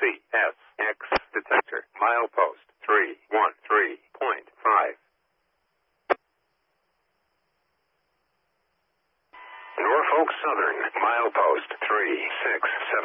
CSX detector. Milepost 313.5. Norfolk Southern, milepost 367.